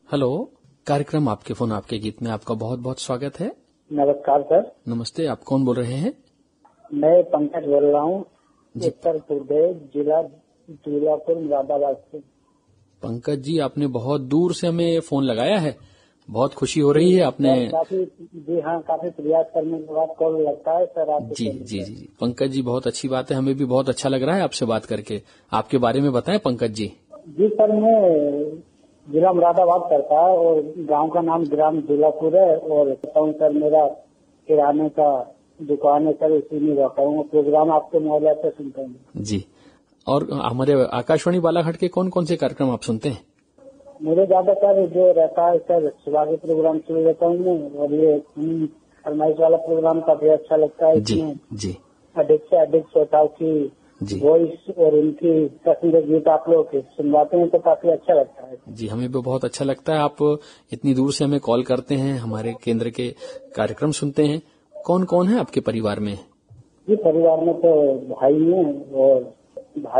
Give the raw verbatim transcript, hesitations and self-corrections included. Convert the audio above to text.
Hello, कार्यक्रम आपके phone आपके गीत में आपका बहुत बहुत स्वागत है। नमस्कार सर। नमस्ते, आप कौन बोल रहे हैं? मैं पंकज बोल रहा हूँ, उत्तर प्रदेश, जिला दूलापुर, मुरादाबाद से। पंकज जी, आपने बहुत दूर से हमें फोन लगाया है, बहुत खुशी हो रही है। आपने काफी जी हाँ काफी प्रयास करने के बाद कॉल लगता है सर आपको। जी जी जी पंकज जी, बहुत अच्छी बात है, हमें भी बहुत अच्छा लग रहा है आपसे बात करके। आपके बारे में बताएं पंकज जी। जी सर, मैं जिला मुरादाबाद करता है और गांव का नाम ग्राम दूलापुर है और सर मेरा किराने का दुकान है सर, इसी में रहता हूँ। प्रोग्राम आपके मोबाइल पे सुनता हूँ जी। और हमारे आकाशवाणी बालाघाट के कौन कौन से कार्यक्रम आप सुनते हैं? मुझे ज्यादातर जो रहता है सर सुबह के प्रोग्राम सुन लेता हूँ मैं, और ये फरमाइश वाला प्रोग्राम काफी अच्छा लगता है। जी जी अधिक से अधिक श्रोताओं की वॉइस और उनकी पसंदीदा गीत आप लोग सुनवाते हैं तो काफी अच्छा लगता है। जी, हमें भी बहुत अच्छा लगता है। आप इतनी दूर से हमें कॉल करते हैं, हमारे केंद्र के कार्यक्रम सुनते हैं। कौन कौन है आपके परिवार में? जी, परिवार में तो भाई हैं और